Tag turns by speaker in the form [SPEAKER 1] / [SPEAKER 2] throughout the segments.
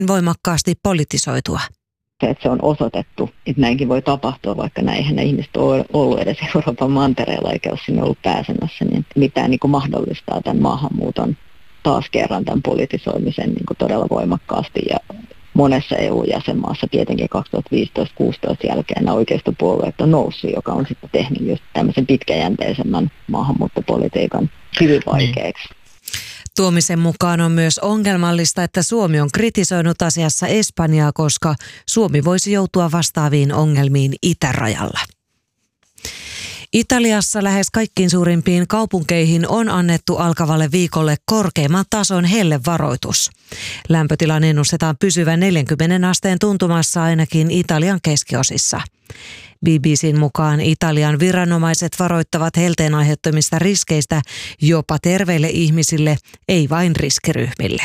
[SPEAKER 1] voimakkaasti politisoitua.
[SPEAKER 2] Että se on osoitettu, että näinkin voi tapahtua, vaikka näinhän ne ihmiset on ollut edes Euroopan mantereella eikä ole sinne ollut pääsemässä, niin mitään niin kuin mahdollistaa tämän maahanmuuton taas kerran tämän politisoimisen niin kuin todella voimakkaasti ja monessa EU-jäsenmaassa tietenkin 2015-2016 jälkeen nämä oikeistopuolueet on noussut, joka on sitten tehnyt just tämmöisen pitkäjänteisemmän maahanmuuttopolitiikan hyvin vaikeaksi.
[SPEAKER 1] Tuomisen mukaan on myös ongelmallista, että Suomi on kritisoinut asiassa Espanjaa, koska Suomi voisi joutua vastaaviin ongelmiin itärajalla. Italiassa lähes kaikkiin suurimpiin kaupunkeihin on annettu alkavalle viikolle korkeimman tason hellevaroitus. Lämpötilan ennustetaan pysyvän 40 asteen tuntumassa ainakin Italian keskiosissa. BBCn mukaan Italian viranomaiset varoittavat helteen aiheuttamista riskeistä jopa terveille ihmisille, ei vain riskiryhmille.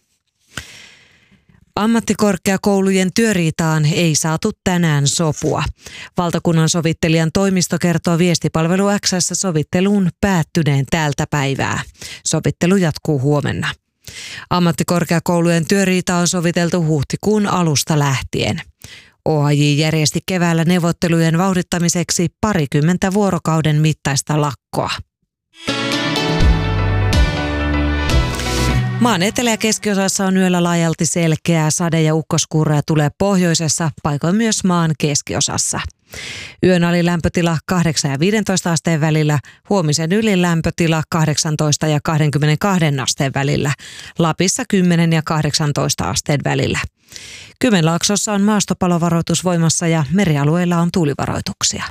[SPEAKER 1] Ammattikorkeakoulujen työriitaan ei saatu tänään sopua. Valtakunnan sovittelijan toimisto kertoo Viestipalvelu X:ssä sovitteluun päättyneen tältä päivää. Sovittelu jatkuu huomenna. Ammattikorkeakoulujen työriita on soviteltu huhtikuun alusta lähtien. OAJ järjesti keväällä neuvottelujen vauhdittamiseksi 20 vuorokauden mittaista lakkoa. Maan etelä- ja keskiosassa on yöllä laajalti selkeää sade- ja ukkoskuuroja tulee pohjoisessa, paikoin myös maan keskiosassa. Yön alilämpötila 8 ja 15 asteen välillä, huomisen ylilämpötila 18 ja 22 asteen välillä, Lapissa 10 ja 18 asteen välillä. Kymenlaaksossa on maastopalovaroitus voimassa ja merialueilla on tuulivaroituksia.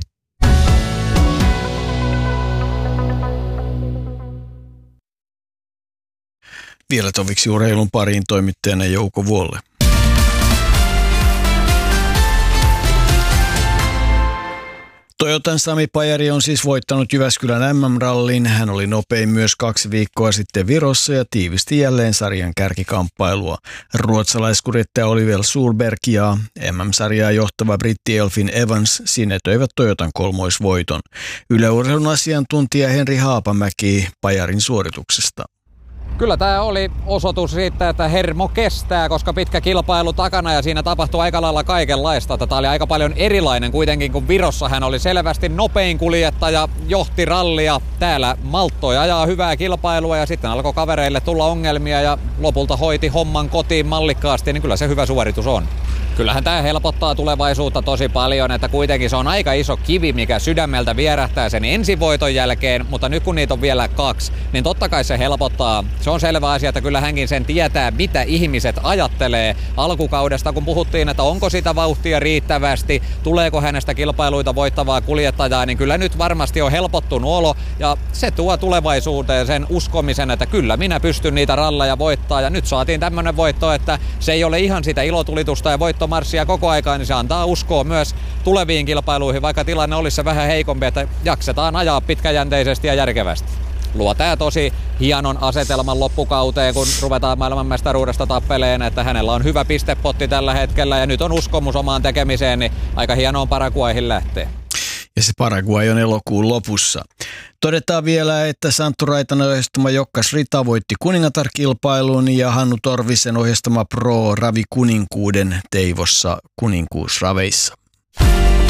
[SPEAKER 3] Vielä toviksi urheilun pariin toimittajana Jouko Vuolle. Toyotan Sami Pajari on siis voittanut Jyväskylän MM-rallin. Hän oli nopein myös 2 viikkoa sitten Virossa ja tiivisti jälleen sarjan kärkikamppailua. Ruotsalaiskuljettaja Oliver Solberg ja MM-sarjaa johtava britti Elfyn Evans sinetöivät Toyotan kolmoisvoiton. Yle Urheilun asiantuntija Henri Haapamäki Pajarin suorituksesta.
[SPEAKER 4] Kyllä tämä oli osoitus siitä, että hermo kestää, koska pitkä kilpailu takana ja siinä tapahtui aika lailla kaikenlaista. Tämä oli aika paljon erilainen kuitenkin, kun Virossa hän oli selvästi nopein kuljettaja, johti rallia. Täällä malttoi ajaa hyvää kilpailua ja sitten alkoi kavereille tulla ongelmia ja lopulta hoiti homman kotiin mallikkaasti, niin kyllä se hyvä suoritus on. Kyllähän tämä helpottaa tulevaisuutta tosi paljon, että kuitenkin se on aika iso kivi, mikä sydämeltä vierähtää sen ensivoiton jälkeen, mutta nyt kun niitä on vielä 2, niin totta kai se helpottaa. Se on selvä asia, että kyllä hänkin sen tietää, mitä ihmiset ajattelee alkukaudesta, kun puhuttiin, että onko sitä vauhtia riittävästi, tuleeko hänestä kilpailuita voittavaa kuljettajaa, niin kyllä nyt varmasti on helpottunut olo ja se tuo tulevaisuuteen sen uskomisen, että kyllä minä pystyn niitä ralleja voittaa ja nyt saatiin tämmöinen voitto, että se ei ole ihan sitä ilotulitusta ja voittomarssia koko aikaa, niin se antaa uskoa myös tuleviin kilpailuihin, vaikka tilanne olisi se vähän heikompi, että jaksetaan ajaa pitkäjänteisesti ja järkevästi. Luo tää tosi hienon asetelman loppukauteen, kun ruvetaan maailmanmestaruudesta tappeleen, että hänellä on hyvä pistepotti tällä hetkellä ja nyt on uskomus omaan tekemiseen, niin aika hienoon Paraguayhin lähtee.
[SPEAKER 3] Ja se Paraguay on elokuun lopussa. Todetaan vielä, että Santtu Raitanen ohjastama Jokkas Rita voitti kuningatarkilpailun ja Hannu Torvisen ohjastama Pro Ravi Kuninkuuden Teivossa kuninkuusraveissa.